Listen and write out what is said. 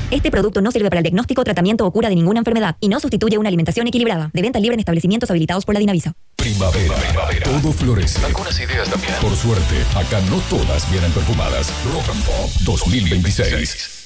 Este producto no sirve para el diagnóstico, tratamiento o cura de ninguna enfermedad y no sustituye una alimentación equilibrada. De venta libre en establecimientos habilitados por la Dinavisa. Primavera. Todo florece. Algunas ideas también. Por suerte, acá no todas vienen perfumadas. Rock and Pop 2026.